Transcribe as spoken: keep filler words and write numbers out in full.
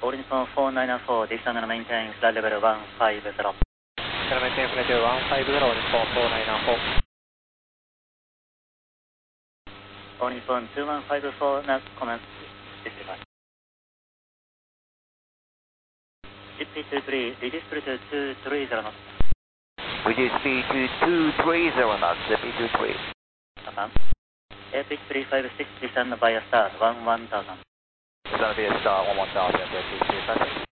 All Nippon four nine four, descend and maintain flight level one five zero. Descend and maintain flight level one five zero, Nippon four nine four. All Nippon two one five four, now commence disregard. G P two three, reduce speed to two three zero knots. Reduce speed to two three zero knots, G P two three. Confirm. Airpitch three five six, descend via start one one thousand. Descend via start one one thousand, G P two three.